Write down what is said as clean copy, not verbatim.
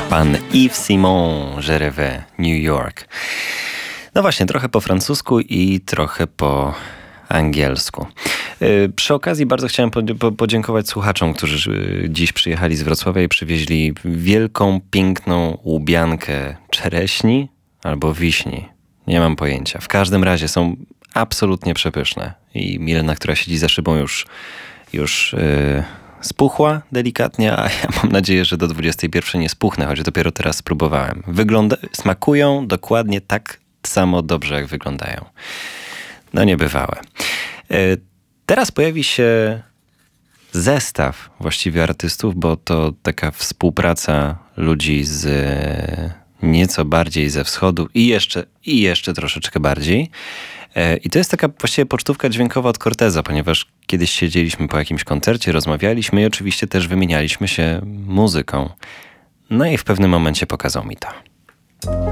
Pan Yves Simon, Je rêve New York. No właśnie, trochę po francusku i trochę po angielsku. Przy okazji bardzo chciałem podziękować słuchaczom, którzy dziś przyjechali z Wrocławia i przywieźli wielką, piękną łubiankę czereśni albo wiśni. Nie mam pojęcia. W każdym razie są absolutnie przepyszne. I Milena, która siedzi za szybą, już spuchła delikatnie, a ja mam nadzieję, że do 21 nie spuchnę, choć dopiero teraz spróbowałem. Smakują dokładnie tak samo dobrze, jak wyglądają. No niebywałe. Teraz pojawi się zestaw właściwie artystów, bo to taka współpraca ludzi z nieco bardziej ze wschodu i jeszcze troszeczkę bardziej. I to jest taka właściwie pocztówka dźwiękowa od Corteza, ponieważ kiedyś siedzieliśmy po jakimś koncercie, rozmawialiśmy i oczywiście też wymienialiśmy się muzyką. No i w pewnym momencie pokazał mi to.